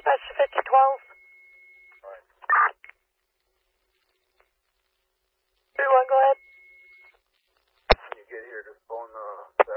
That's 5012. Alright. 31, go ahead. When you get here, just phone the